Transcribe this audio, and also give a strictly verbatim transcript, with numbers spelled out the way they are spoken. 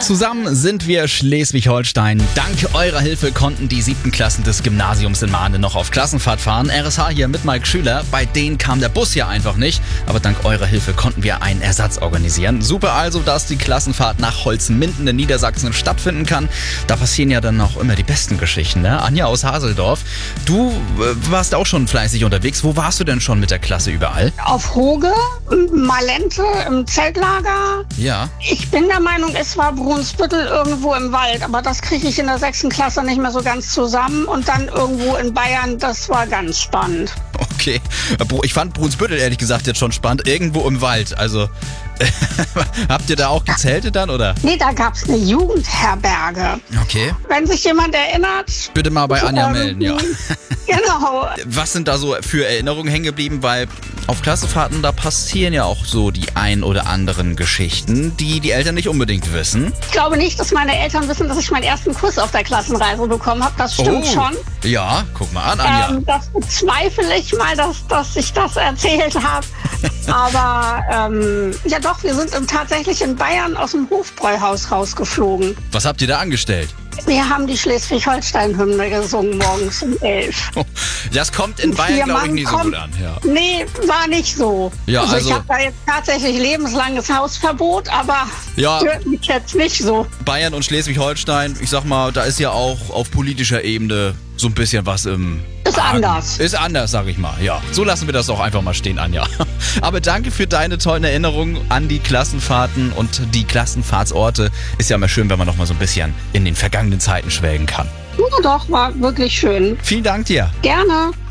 Zusammen sind wir Schleswig-Holstein. Dank eurer Hilfe konnten die siebten Klassen des Gymnasiums in Mahne noch auf Klassenfahrt fahren. R S H hier mit Mike Schüler. Bei denen kam der Bus ja einfach nicht. Aber dank eurer Hilfe konnten wir einen Ersatz organisieren. Super also, dass die Klassenfahrt nach Holzminden in Niedersachsen stattfinden kann. Da passieren ja dann auch immer die besten Geschichten, ne? Anja aus Haseldorf, du äh, warst auch schon fleißig unterwegs. Wo warst du denn schon mit der Klasse überall? Auf Hoge, Malente, im Zeltlager. Ja. Ich bin der Meinung, es war Brunsbüttel irgendwo im Wald, aber das kriege ich in der sechsten Klasse nicht mehr so ganz zusammen. Und dann irgendwo in Bayern, das war ganz spannend. Okay, ich fand Brunsbüttel ehrlich gesagt jetzt schon spannend. Irgendwo im Wald, also habt ihr da auch gezeltet dann, oder? Nee, da gab's eine Jugendherberge. Okay. Wenn sich jemand erinnert... Bitte mal bei Anja ähm, melden, ja. Genau. Was sind da so für Erinnerungen hängen geblieben? Weil auf Klassenfahrten, da passieren ja auch so die ein oder anderen Geschichten, die die Eltern nicht unbedingt wissen. Ich glaube nicht, dass meine Eltern wissen, dass ich meinen ersten Kuss auf der Klassenreise bekommen habe. Das stimmt Oh. schon. Ja, guck mal an, Anja. Ähm, das bezweifle ich mal, dass, dass ich das erzählt habe. Aber ähm, ja doch, wir sind im, tatsächlich in Bayern aus dem Hofbräuhaus rausgeflogen. Was habt ihr da angestellt? Wir haben die Schleswig-Holstein-Hymne gesungen morgens um elf. Das kommt in Bayern, Vier glaube ich, Mann nicht so kommt- gut an. Ja. Nee, war nicht so. Ja, also, also- ich habe da jetzt tatsächlich lebenslanges Hausverbot, aber Ja. stört mich jetzt nicht so. Bayern und Schleswig-Holstein, ich sag mal, da ist ja auch auf politischer Ebene so ein bisschen was im... Ist Argen. anders. Ist anders, sag ich mal. Ja, so lassen wir das auch einfach mal stehen, Anja. Aber danke für deine tollen Erinnerungen an die Klassenfahrten und die Klassenfahrtsorte. Ist ja immer schön, wenn man noch mal so ein bisschen in den vergangenen Zeiten schwelgen kann. Ja, doch, war wirklich schön. Vielen Dank dir. Gerne.